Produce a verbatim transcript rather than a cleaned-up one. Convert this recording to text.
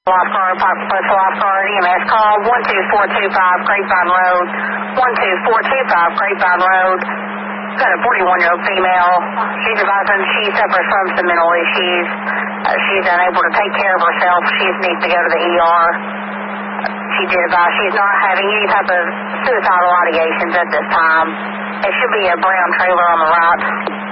Lifeguard, Park Postal Lifeguard, E M S call one two four two five Grapevine Road, one two four two five Grapevine Road. Got a forty-one-year-old female. She's advising she suffers from some mental issues. Uh, she's unable to take care of herself. She needs to go to the E R. She did advise she's not having any type of suicidal ideations at this time. It should be a brown trailer on the right.